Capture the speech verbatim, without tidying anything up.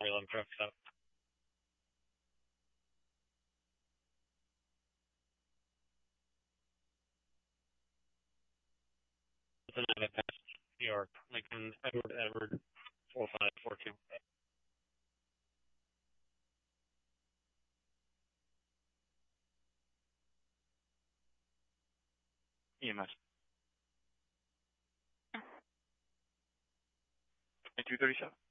eleven truck stop. It's an event past New York, Lincoln, Edward, Edward, four five four two. E M S. two thirty-seven.